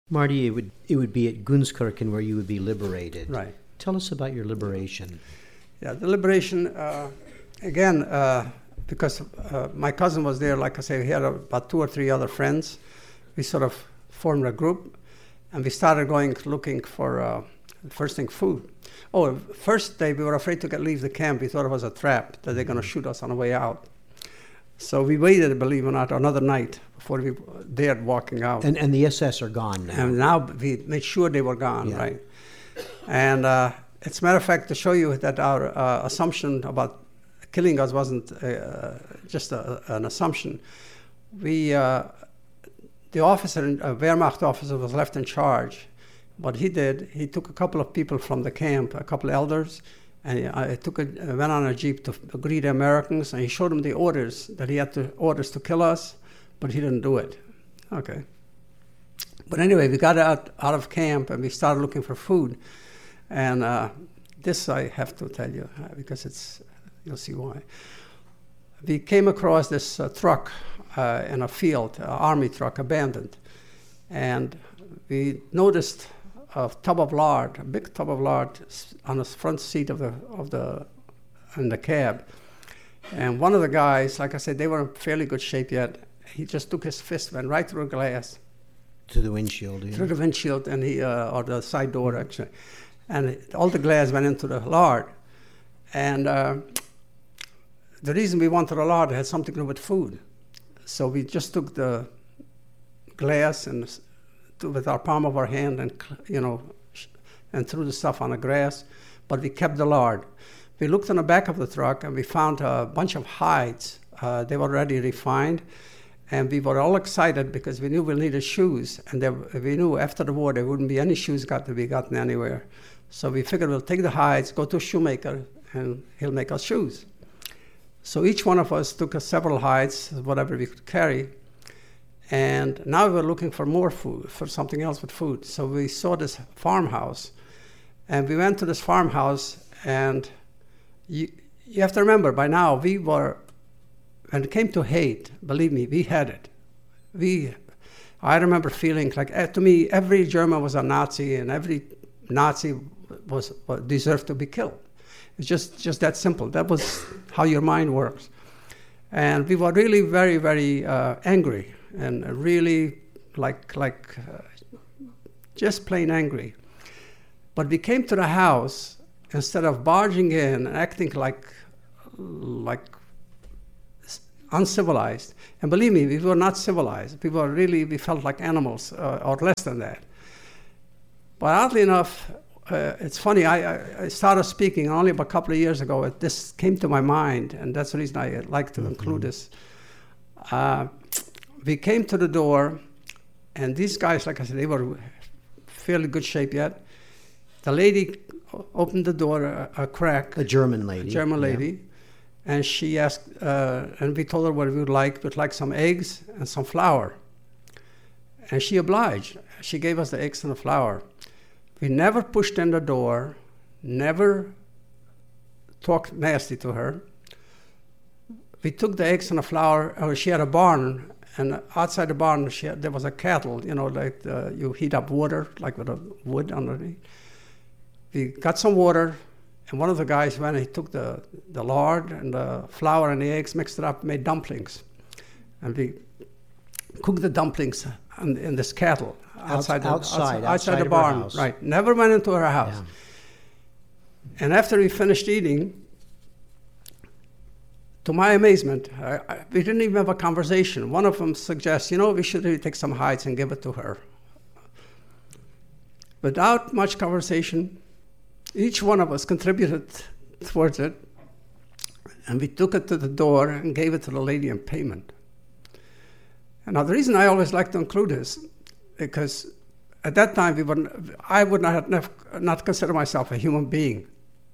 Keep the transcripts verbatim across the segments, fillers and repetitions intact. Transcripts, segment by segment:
Marty, it would it would be at Gunskirchen where you would be liberated. Right. Tell us about your liberation. Yeah, the liberation, uh, again, uh, because uh, my cousin was there, like I say, he had about two or three other friends. We sort of formed a group, and we started going looking for, uh, first thing, food. Oh, first day we were afraid to get, leave the camp. We thought it was a trap, that they're going to shoot us on the way out. So we waited, believe it or not, another night before we dared walking out. And and the S S are gone now. And now we made sure they were gone, Yeah. right? And uh, it's a matter of fact to show you that our uh, assumption about killing us wasn't uh, just a, an assumption. We, uh, the officer, a Wehrmacht officer, was left in charge. What he did, he took a couple of people from the camp, a couple of elders, and I took a, went on a jeep to greet the Americans, and he showed them the orders, that he had to, orders to kill us, but he didn't do it. Okay. But anyway, we got out, out of camp, and we started looking for food. And uh, this I have to tell you, uh, because it's, you'll see why. We came across this uh, truck uh, in a field, an army truck, abandoned. And we noticed a tub of lard, a big tub of lard on the front seat of the of the in the cab. And one of the guys, like I said, they were in fairly good shape yet. He just took his fist, went right through the glass, To the windshield. Yeah. through the windshield, and he uh, or the side door actually, and it, all the glass went into the lard. And uh, the reason we wanted the lard had something to do with food, so we just took the glass and to, with our palm of our hand and, you know, and threw the stuff on the grass, but we kept the lard. We looked in the back of the truck and we found a bunch of hides. Uh, they were already refined, and we were all excited because we knew we needed shoes, and there, we knew after the war there wouldn't be any shoes got to be gotten anywhere. So we figured we'll take the hides, go to a shoemaker, and he'll make us shoes. So each one of us took uh, several hides, whatever we could carry. And now we were looking for more food, for something else with food. So we saw this farmhouse, and we went to this farmhouse, and you, you have to remember, by now we were, when it came to hate, believe me, we had it. We, I remember feeling like, eh, to me, every German was a Nazi, and every Nazi was, was deserved to be killed. It's just, just that simple. That was how your mind works. And we were really very, very uh, angry. And really, like, like uh, just plain angry. But we came to the house, instead of barging in and acting like, like uncivilized. And believe me, we were not civilized. We were really, we felt like animals, uh, or less than that. But oddly enough, uh, it's funny, I, I started speaking only about a couple of years ago. It, this came to my mind, and that's the reason I like to mm-hmm. include this. Uh, We came to the door, and these guys, like I said, they were fairly good shape yet. The lady opened the door a, a crack. A German lady. A German lady. Yeah. And she asked, uh, and we told her what we would like. We'd like some eggs and some flour. And she obliged. She gave us the eggs and the flour. We never pushed in the door, never talked nasty to her. We took the eggs and the flour, or she had a barn. And outside the barn, she had, there was a kettle, you know, like uh, you heat up water, like with a wood underneath. We got some water, and one of the guys went and he took the, the lard and the flour and the eggs, mixed it up, made dumplings. And we cooked the dumplings in, in this kettle outside, the, outside, outside, outside, outside the of barn. her house. Right, never went into her house. Yeah. And after we finished eating, to my amazement, I, I, we didn't even have a conversation. One of them suggests, you know, we should really take some hides and give it to her. Without much conversation, each one of us contributed towards it, and we took it to the door and gave it to the lady in payment. And now the reason I always like to include this, because at that time we were, I would not, have, not consider myself a human being.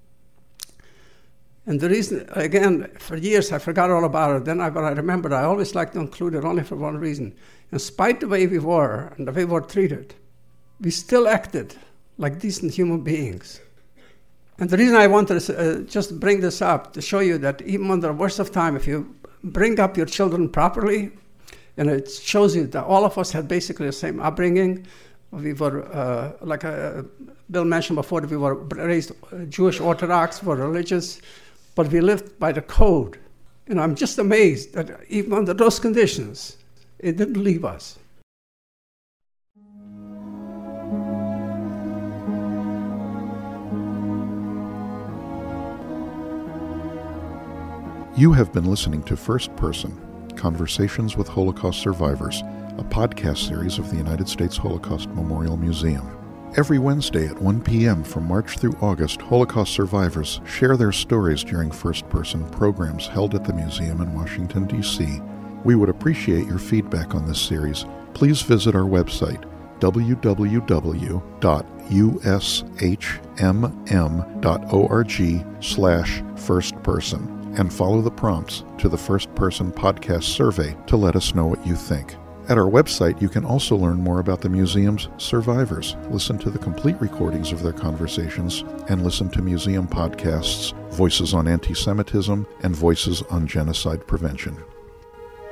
And the reason, again, for years I forgot all about it. Then I, but I remembered, I always like to include it only for one reason. In spite of the way we were and the way we were treated, we still acted like decent human beings. And the reason I wanted to uh, just bring this up, to show you that even under the worst of time, if you bring up your children properly, and it shows you that all of us had basically the same upbringing, We were, uh, like uh, Bill mentioned before, that we were raised Jewish Orthodox, were religious, but we lived by the code. You know, I'm just amazed that even under those conditions, it didn't leave us. You have been listening to First Person, Conversations with Holocaust Survivors, a podcast series of the United States Holocaust Memorial Museum. Every Wednesday at one p.m. from March through August, Holocaust survivors share their stories during First Person programs held at the museum in Washington, D C We would appreciate your feedback on this series. Please visit our website, w w w dot u s h m m dot org slash first person. And follow the prompts to the First Person Podcast survey to let us know what you think. At our website, you can also learn more about the museum's survivors, listen to the complete recordings of their conversations, and listen to museum podcasts, Voices on Anti-Semitism and Voices on Genocide Prevention.